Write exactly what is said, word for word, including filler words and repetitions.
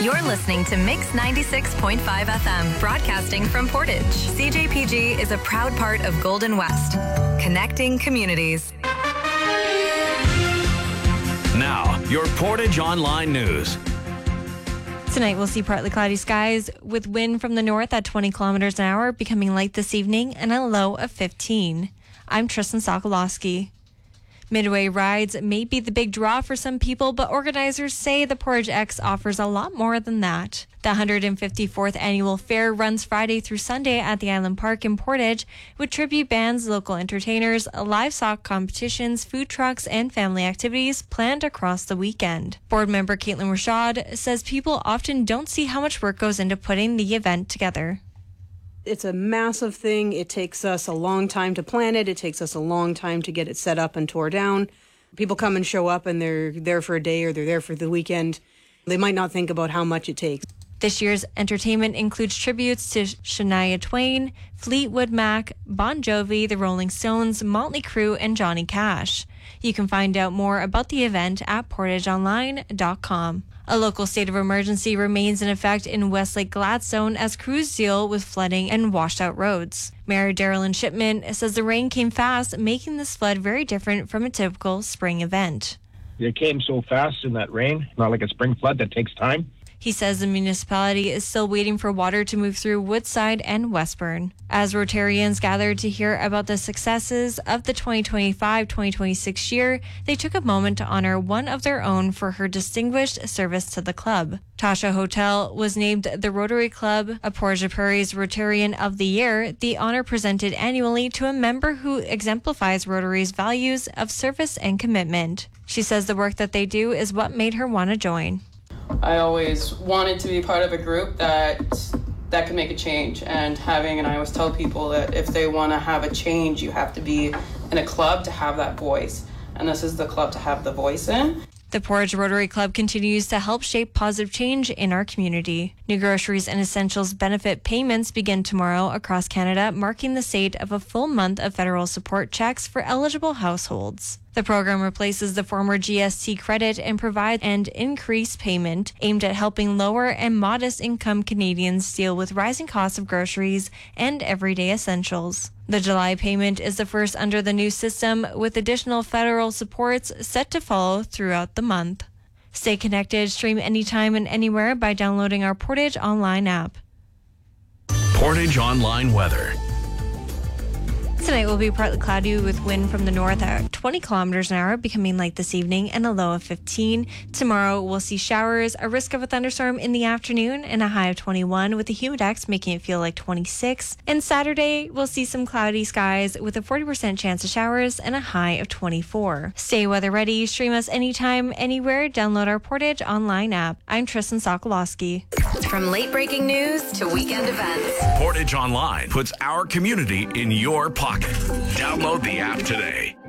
You're listening to Mix ninety-six point five F M, broadcasting from Portage. C J P G is a proud part of Golden West, connecting communities. Now, your Portage Online News. Tonight, we'll see partly cloudy skies with wind from the north at twenty kilometers an hour, becoming light this evening, and a low of fifteen. I'm Tristan Sokolowski. Midway rides may be the big draw for some people, but organizers say the Portage X offers a lot more than that. The one hundred fifty-fourth annual fair runs Friday through Sunday at the Island Park in Portage, with tribute bands, local entertainers, livestock competitions, food trucks, and family activities planned across the weekend. Board member Caitlin Rashad says people often don't see how much work goes into putting the event together. It's a massive thing. It takes us a long time to plan it. It takes us a long time to get it set up and tore down. People come and show up and they're there for a day or they're there for the weekend. They might not think about how much it takes. This year's entertainment includes tributes to Shania Twain, Fleetwood Mac, Bon Jovi, the Rolling Stones, Motley Crue, and Johnny Cash. You can find out more about the event at portage online dot com. A local state of emergency remains in effect in Westlake Gladstone as crews deal with flooding and washed out roads. Mayor Darylyn Shipman says the rain came fast, making this flood very different from a typical spring event. It came so fast in that rain, not like a spring flood that takes time. He says the municipality is still waiting for water to move through Woodside and Westburn. As Rotarians gathered to hear about the successes of the twenty twenty-five twenty twenty-six year, they took a moment to honor one of their own for her distinguished service to the club. Tasha Hotel was named the Rotary Club of Portage Prairie's Rotarian of the Year, the honor presented annually to a member who exemplifies Rotary's values of service and commitment. She says the work that they do is what made her want to join. I always wanted to be part of a group that that could make a change, and having, and I always tell people that if they want to have a change, you have to be in a club to have that voice, and this is the club to have the voice in. The Portage Rotary Club continues to help shape positive change in our community. New groceries and essentials benefit payments begin tomorrow across Canada, marking the state of a full month of federal support checks for eligible households. The program replaces the former G S T credit and provides an increased payment aimed at helping lower and modest income Canadians deal with rising costs of groceries and everyday essentials. The July payment is the first under the new system, with additional federal supports set to follow throughout the month. Stay connected, stream anytime and anywhere by downloading our Portage Online app. Portage Online weather. Tonight will be partly cloudy with wind from the north at twenty kilometers an hour, becoming light this evening, and a low of fifteen. Tomorrow we'll see showers, a risk of a thunderstorm in the afternoon, and a high of twenty-one, with the humidex making it feel like twenty-six. And Saturday we'll see some cloudy skies with a forty percent chance of showers and a high of twenty-four. Stay weather ready. Stream us anytime, anywhere. Download our Portage Online app. I'm Tristan Sokolowski. From late breaking news to weekend events, Portage Online puts our community in your pocket. Download the app today.